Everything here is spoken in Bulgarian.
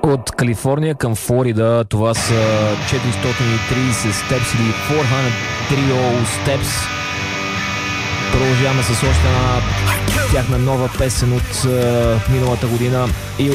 От Калифорния към Флорида, това са 430 steps или 430 steps. Продължаваме с още една тяхна нова песен от миналата година.